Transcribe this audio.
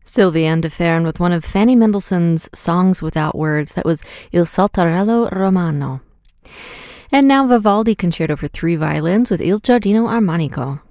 Sylviane de Fern with one of Fanny Mendelssohn's songs without words. That was Il Saltarello Romano. And now Vivaldi Concerto for 3 violins with Il Giardino Armonico.